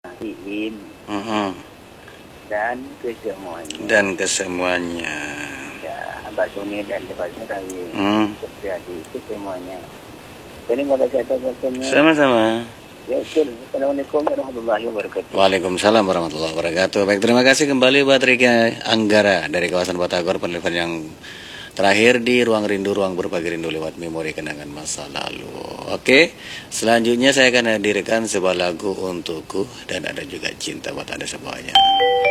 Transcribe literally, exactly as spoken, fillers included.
Iin Mhm. dan kesemuanya. Dan kesemuanya. Ya, Abah Suni dan Abah Surawi. Hmm. Jadi itu semuanya. Jadi kalau saya tahu Sama-sama. ya, betul. Assalamualaikum warahmatullahi wabarakatuh. Waalaikumsalam warahmatullahi wabarakatuh. Baik, terima kasih kembali buat Riki Anggara dari kawasan Batagor, penelpon yang terakhir di Ruang Rindu, Ruang Berbagi Rindu lewat memori kenangan masa lalu. Oke, selanjutnya saya akan hadirkan sebuah lagu untukku dan ada juga cinta buat Anda semuanya.